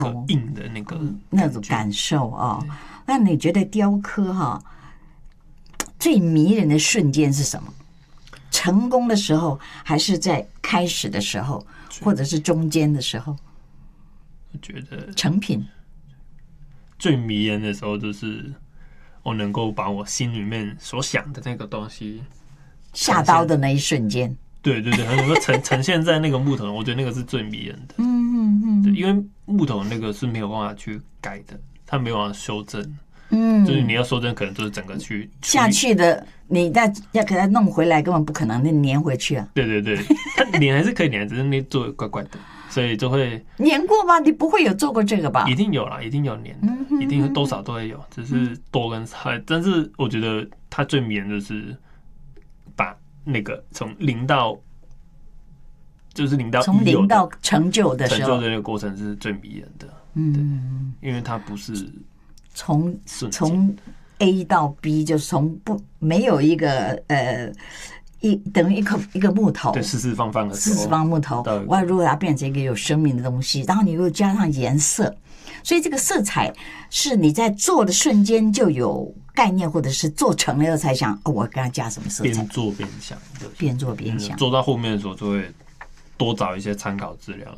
硬的那种感受哦。那你觉得雕刻最迷人的瞬间是什么？成功的时候，还是在开始的时候，或者是中间的时候？ 我觉得成品最迷人的时候，就是我能够把我心里面所想的那个东西下刀的那一瞬间。 对，它能够呈现在那个木头，我觉得那个是最迷人的。对，因为木头那个是没有办法去改的，它没有办法修正。就是你要修正，可能就是整个去下去的，你再要给它弄回来，根本不可能，那粘回去啊。 对，它粘还是可以粘，只是那做怪怪的，所以就会粘过吗？你不会有做过这个吧？ 一定有啦，一定有粘的，一定多少都会有，只是多跟少。但是我觉得它最迷人就是把那个从零到从零到成就的时候， 成就的那个过程是最迷人的。因为它不是从 A 到 B， 就是从没有一个等于一个木头， 对，四方的时候， 四方木头，我要如果它变成一个有生命的东西，然后你又加上颜色，所以这个色彩是你在做的瞬间就有概念，或者是做成了才想我跟它加什么色彩， 边做边想， 边做边想， 做到后面的时候就会多找一些参考资料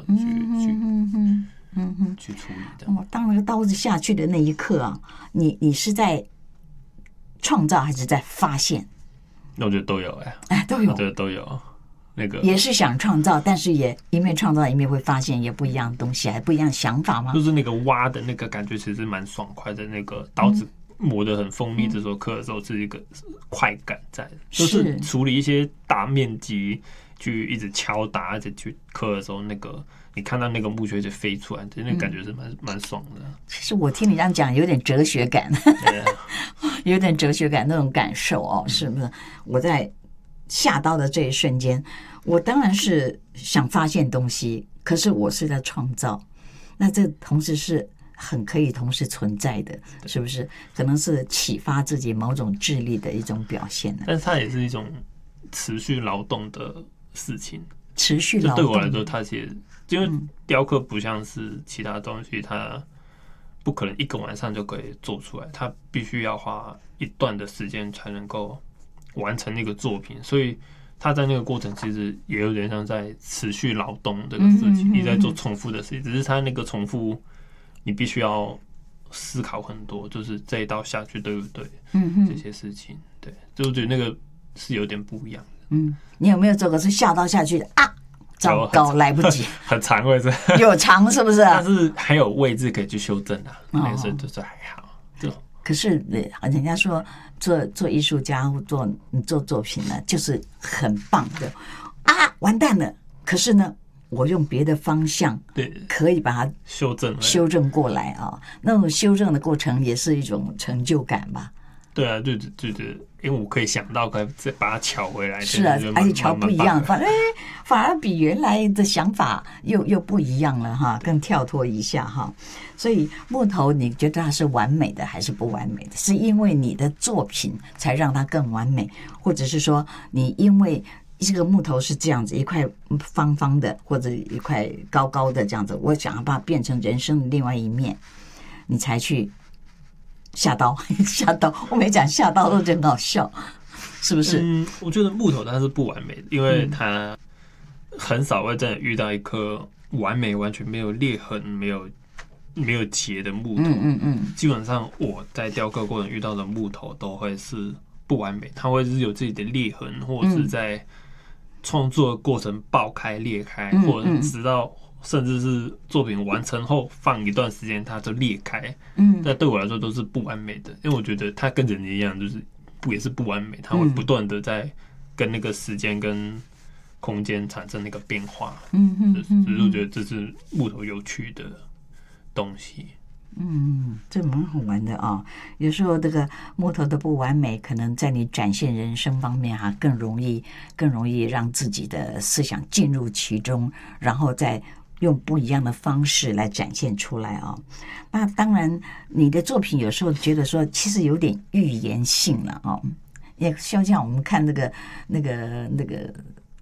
去处理的。 当那个刀子下去的那一刻啊，你是在创造还是在发现？ 那我觉得都有都有， 我觉得都有。那个也是想创造，但是也一面创造一面会发现也不一样的东西，还不一样的想法吗？ 就是那个挖的那个感觉，其实蛮爽快的。那个刀子磨得很锋利的时候，刻的时候是一个快感在的，就是处理一些大面积去一直敲打，而且去刻的时候，那个你看到那个木屑就飞出来，那感觉是蛮爽的。 其实我听你这样讲，有点哲学感，有点哲学感那种感受是不是？我在下刀的这一瞬间，我当然是想发现东西，可是我是在创造，那这同时是很可以同时存在的，是不是？可能是启发自己某种智力的一种表现呢。 但是它也是一种持续劳动的事情， 持续劳动。 对我来说，它其实因为雕刻不像是其他东西，它不可能一个晚上就可以做出来，它必须要花一段的时间才能够完成那个作品，所以他在那个过程其实也有点像在持续劳动这个事情，一直在做重复的事情，只是他那个重复你必须要思考很多，就是这一刀下去对不对？这些事情，对，就我觉得那个是有点不一样的。 你有没有做过是下刀下去的啊？糟糕，来不及， 很长位置， 有长是不是？ 但是还有位置可以去修正啊，那个时候就是还好。 可是人家说做艺术家或做作品呢，就是很棒的完蛋了。可是呢，我用别的方向， 对， 可以把它修正过来那种修正的过程也是一种成就感吧。 对啊，就因为我可以想到，可以再把它巧回来。 是啊，而且巧不一样，反而比原来的想法又不一样了更跳脱一下所以木头，你觉得它是完美的还是不完美的？是因为你的作品才让它更完美，或者是说你因为这个木头是这样子一块方方的，或者一块高高的这样子，我想要把它变成人生的另外一面，你才去下刀，我没讲下刀都真好笑，是不是？ 我觉得木头它是不完美的，因为它很少会真的遇到一颗完美、完全没有裂痕、没有结的木头。基本上我在雕刻过程遇到的木头都会是不完美，它会是有自己的裂痕，或者是在创作的过程爆开、裂开，或者直到甚至是作品完成后放一段时间它就裂开，那对我来说都是不完美的，因为我觉得它跟人一样，就是也是不完美，它会不断的在跟那个时间跟空间产生那个变化，只是我觉得这是木头有趣的东西。 这蛮好玩的有时候这个木头的不完美，可能在你展现人生方面更容易让自己的思想进入其中，然后再用不一样的方式来展现出来那当然，你的作品有时候觉得说，其实有点预言性了也就像我们看那个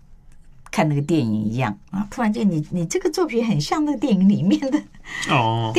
看那个电影一样突然间你这个作品很像那个电影里面的